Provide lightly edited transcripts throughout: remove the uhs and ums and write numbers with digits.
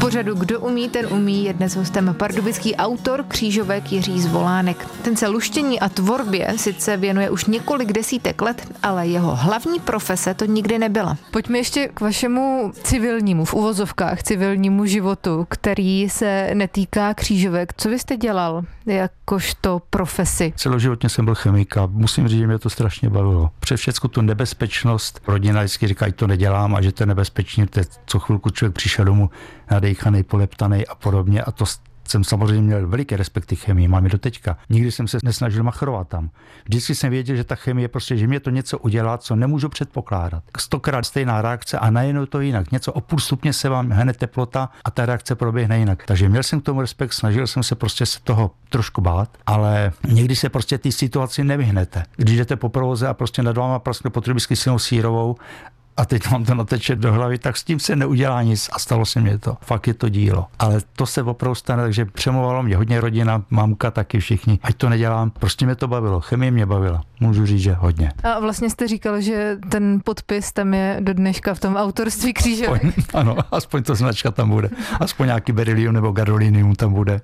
pořadu Kdo umí, ten umí je dnes hostem pardubický autor křížovek Jiří Zvolánek. Ten se luštění a tvorbě sice věnuje už několik desítek let, ale jeho hlavní profese to nikdy nebyla. Pojďme ještě k vašemu civilnímu, v uvozovkách civilnímu životu, který se netýká křížovek. Co vy jste dělal jakožto profesi? Celoživotně jsem byl chemik a musím říct, že mě to strašně bavilo. Přes všechnu tu nebezpečnost, rodina vždycky říká, že to nedělám a že to je nebezpečné, co chvilku člověk přišel domů nadejchaný, poleptaný a podobně, a to jsem samozřejmě měl veliký respekt k chemii, mám je do teďka. Nikdy jsem se nesnažil machrovat tam. Vždycky jsem věděl, že ta chemie prostě, že mě to něco udělá, co nemůžu předpokládat. 100krát stejná reakce a najednou to jinak. Něco o půl stupně se vám hne teplota a ta reakce proběhne jinak. Takže měl jsem k tomu respekt, snažil jsem se prostě se toho trošku bát, ale někdy se prostě té situaci nevyhnete. Když jdete po provoze a prostě nad váma praskne potřebicky silnou sírovou, a teď vám to nateče do hlavy, tak s tím se neudělá nic a stalo se mě to. Fakt je to dílo. Ale to se opravdu stane, takže přemluvalo mě hodně rodina, mamka, taky všichni. Ať to nedělám, prostě mě to bavilo. Chemie mě bavila. Můžu říct, že hodně. A vlastně jste říkal, že ten podpis tam je do dneška v tom autorství křížovek. Ano, aspoň to značka tam bude. Aspoň nějaký berylium nebo gadolinium tam bude.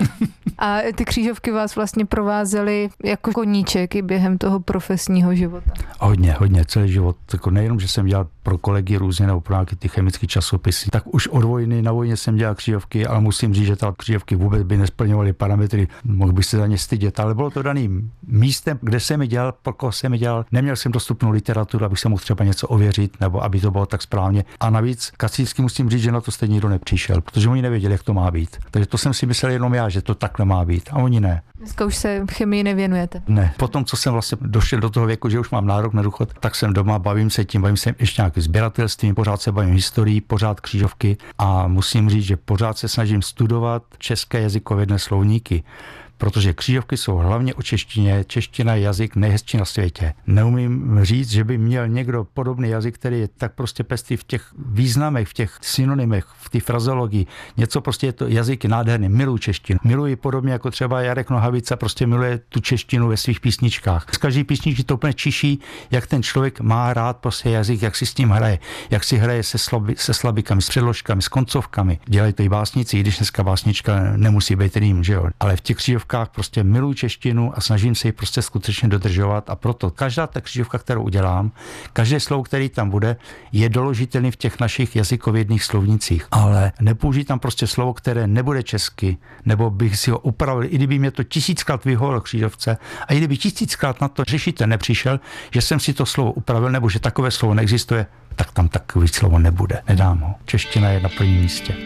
A ty křížovky vás vlastně provázely jako koníček i během toho profesního života? Hodně, celý život. Tako nejenom, že jsem dělal pro kolegy různě nebo pro nějaké ty chemické časopisy, tak už od vojny na vojně jsem dělal křížovky, ale musím říct, že ta křížovky vůbec by nesplňovaly parametry, mohl bych se za ně stydět, ale bylo to daným místem, kde jsem je dělal, pro koho jsem je dělal. Neměl jsem dostupnou literaturu, abych se mohl třeba něco ověřit, nebo aby to bylo tak správně. A navíc kacířsky musím říct, že na to stejně nikdo nepřišel, protože oni nevěděli, jak to má být. Takže to jsem si myslel jenom já, že to takhle má být, a oni ne. Dneska už se chemii nevěnujete? Ne. Potom, co jsem vlastně došel do toho věku, že už mám nárok na důchod, tak jsem doma, bavím se ještě nějakým sběratelstvím, pořád se bavím historií, pořád křížovky a musím říct, že pořád se snažím studovat české jazykovědné slovníky. Protože křížovky jsou hlavně o češtině. Čeština je jazyk nejhezčí na světě. Neumím říct, že by měl někdo podobný jazyk, který je tak prostě pestrý v těch významech, v těch synonymech, v té frazeologii. Něco prostě je to jazyk nádherný. Miluji češtinu. Miluji podobně jako třeba Jarek Nohavica prostě miluje tu češtinu ve svých písničkách. Z každé písničky to úplně čiší, jak ten člověk má rád prostě jazyk, jak si s tím hraje, jak si hraje se slabikami, s předložkami, s koncovkami. Dělají to i básníci, i když dneska básnička nemusí být rým, že jo. Ale v těch křížovkách prostě miluji češtinu a snažím se ji prostě skutečně dodržovat, a proto každá ta křížovka, kterou udělám, každé slovo, který tam bude, je doložitelný v těch našich jazykovědných slovnicích. Ale nepoužiji tam prostě slovo, které nebude česky, nebo bych si ho upravil, i kdyby mě to 1000krát vyhovovalo křížovce, a i kdyby 1000krát na to řešitel nepřišel, že jsem si to slovo upravil, nebo že takové slovo neexistuje, tak tam takové slovo nebude. Nedám ho. Čeština je na prvním místě.